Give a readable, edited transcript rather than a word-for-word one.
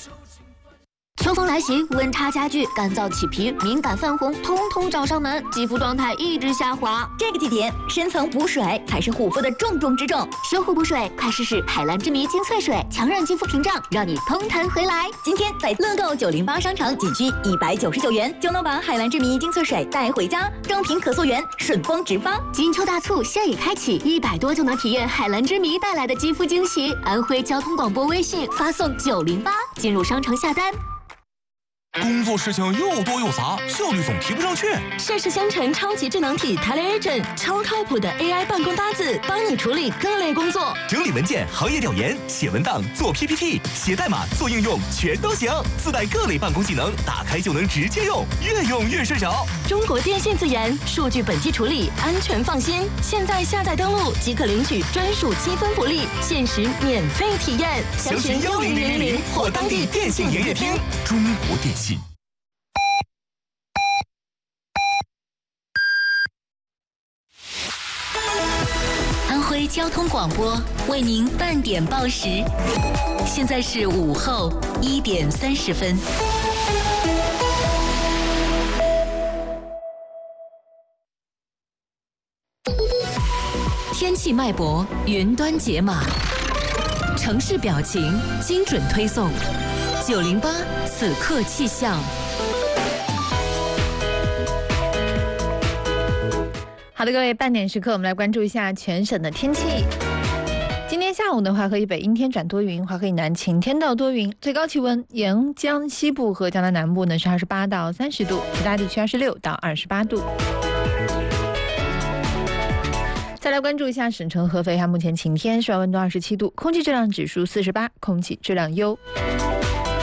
秋风来袭，温差加剧，干燥起皮、敏感泛红，通通找上门，肌肤状态一直下滑。 这个季节，深层补水才是护肤的重中之重。 修护补水，快试试海蓝之谜精粹水，强韧肌肤屏障，让你通弹回来。 今天在乐购908商场仅需199元，就能把海蓝之谜精粹水带回家，正品可溯源，顺丰直发。 金秋大促现已开启，100多就能体验海蓝之谜带来的肌肤惊喜。安徽交通广播微信发送908，进入商城下单。 工作事情又多又杂，效率总提不上去。 盛世香城超级智能体 TeleAgent， 超靠谱的 AI 办公搭子，帮你处理各类工作， 整理文件、行业调研、写文档、做 PPT、写代码、做应用，全都行。自带各类办公技能，打开就能直接用，越用越顺手。 中国电信自研，数据本地处理，安全放心。现在下载登录即可领取专属积分福利，限时免费体验。 详询10000或当地电信营业厅。中国电信。 安徽交通广播为您半点报时，现在是午后1点30分。天气脉搏，云端解码，城市表情，精准推送。908此刻气象。 好的，各位，半点时刻，我们来关注一下全省的天气。今天下午的华河以北阴天转多云，华河以南晴天到多云，最高气温沿江西部和江南南部呢是28到30度，其他地区26到28度。再来关注一下省城合肥，目前晴天，室外温度27度，空气质量指数48，空气质量优。